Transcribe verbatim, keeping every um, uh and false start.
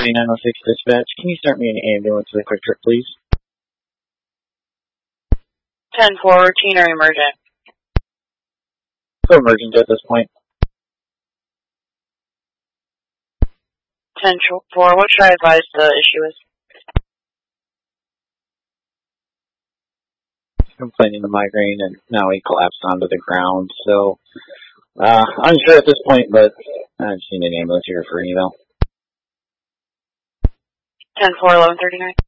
twenty-nine oh six dispatch. Can you start me an ambulance with a quick trip, please? ten four, routine or emergent? So emergent at this point. ten four, what should I advise the issue is? Complaining of migraine, and now he collapsed onto the ground. So, uh, unsure at this point, but I just need an ambulance here for an eval. ten four, eleven thirty-nine.